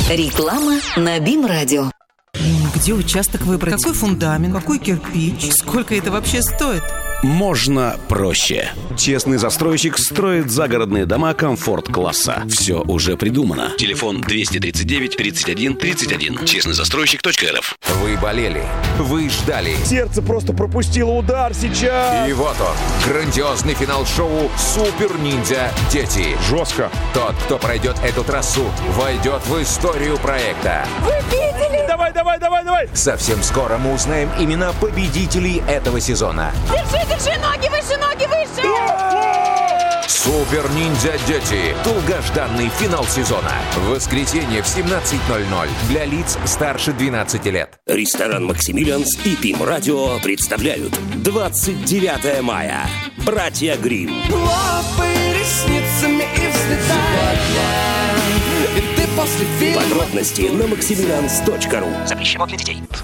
Реклама на БИМ-радио. Где участок выбрать? Какой фундамент? Какой кирпич? Сколько это вообще стоит? Можно проще. Честный застройщик строит загородные дома комфорт-класса. Все уже придумано. Телефон 239 31 31. Честныйзастройщик.рф. Вы болели. Вы ждали. Сердце просто пропустило удар сейчас. И вот он. Грандиозный финал шоу «Супер Ниндзя Дети». Жестко. Тот, кто пройдет эту трассу, войдет в историю проекта. Вы видели? Давай. Совсем скоро мы узнаем имена победителей этого сезона. Держи, ноги выше! «Супер Ниндзя Дети». Долгожданный финал сезона. В воскресенье в 17:00 для лиц старше 12 лет. Ресторан «Максимилианс» и БИМ-радио представляют 29 мая. Братья Гримм. Лапы ресницами и взлетай. И ты после фильма. Подробности на maximilians.ru. Запрещено для детей.